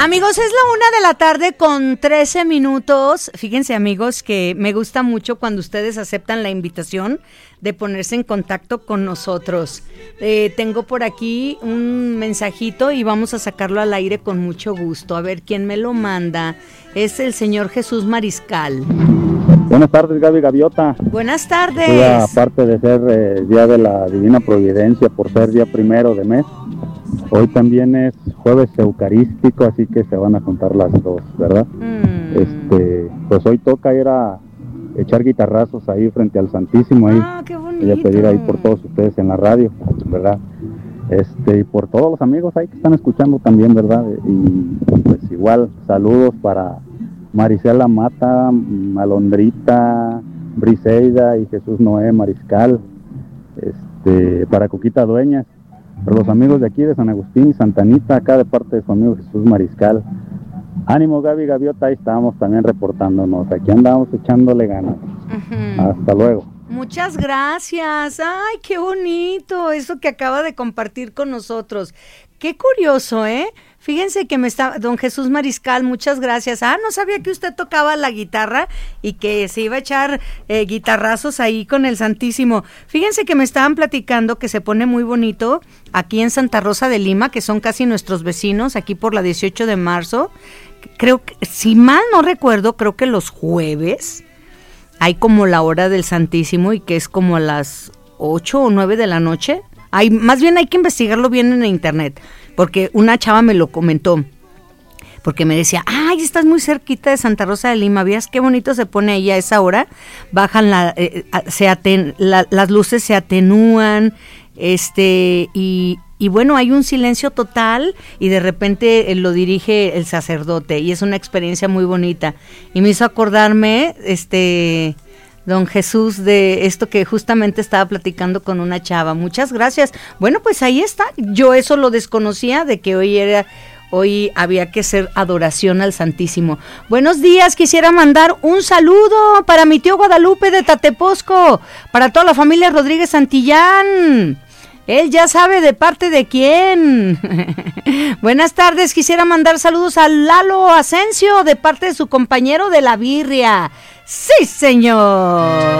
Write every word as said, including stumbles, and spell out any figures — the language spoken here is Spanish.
Amigos, es la una de la tarde con trece minutos. Fíjense, amigos, que me gusta mucho cuando ustedes aceptan la invitación de ponerse en contacto con nosotros. Eh, tengo por aquí un mensajito y vamos a sacarlo al aire con mucho gusto. A ver quién me lo manda. Es el señor Jesús Mariscal. Buenas tardes, Gaby Gaviota. Buenas tardes. Hoy, aparte de ser eh, Día de la Divina Providencia, por ser día primero de mes, hoy también es jueves eucarístico, así que se van a juntar las dos, ¿verdad? Mm. Este, pues hoy toca ir a echar guitarrazos ahí frente al Santísimo, ahí. Ah, qué bonito. Voy a pedir ahí por todos ustedes en la radio, ¿verdad? Este, y por todos los amigos ahí que están escuchando también, ¿verdad? Y pues igual, saludos para Marisela Mata, Alondrita, Briseida y Jesús Noé Mariscal, este, para Coquita Dueñas, para los amigos de aquí de San Agustín y Santa Anita, acá de parte de su amigo Jesús Mariscal. Ánimo, Gaby Gaviota, ahí estamos también reportándonos, aquí andamos echándole ganas. Uh-huh. Hasta luego. Muchas gracias. Ay, qué bonito eso que acaba de compartir con nosotros. Qué curioso, ¿eh? Fíjense que me está, don Jesús Mariscal, muchas gracias. Ah, no sabía que usted tocaba la guitarra y que se iba a echar eh, guitarrazos ahí con el Santísimo. Fíjense que me estaban platicando que se pone muy bonito aquí en Santa Rosa de Lima, que son casi nuestros vecinos, aquí por la dieciocho de marzo. Creo que, si mal no recuerdo, creo que los jueves hay como la hora del Santísimo y que es como a las ocho o nueve de la noche. Hay, más bien hay que investigarlo bien en internet, porque una chava me lo comentó, porque me decía, ay, estás muy cerquita de Santa Rosa de Lima, ¿vías qué bonito se pone ahí a esa hora? Bajan, la, eh, se aten, la, las luces se atenúan, este, y, y bueno, hay un silencio total y de repente eh, lo dirige el sacerdote y es una experiencia muy bonita. Y me hizo acordarme, este... don Jesús, de esto que justamente estaba platicando con una chava. Muchas gracias. Bueno, pues ahí está. Yo eso lo desconocía, de que hoy era, hoy había que hacer adoración al Santísimo. Buenos días, quisiera mandar un saludo para mi tío Guadalupe de Tateposco, para toda la familia Rodríguez Santillán. Él ya sabe de parte de quién. Buenas tardes, quisiera mandar saludos a Lalo Asensio de parte de su compañero de la birria. ¡Sí, señor!